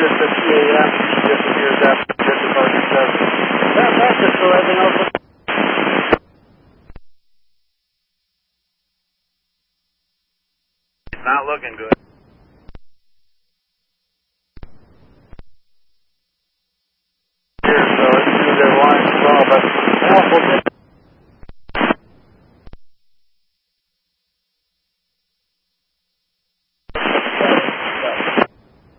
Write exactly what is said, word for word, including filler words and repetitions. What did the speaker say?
just at two A M She disappears after disembarking seven. Yeah, that's just so everything else. It's not looking good. Here, so it's either one, so, but awful.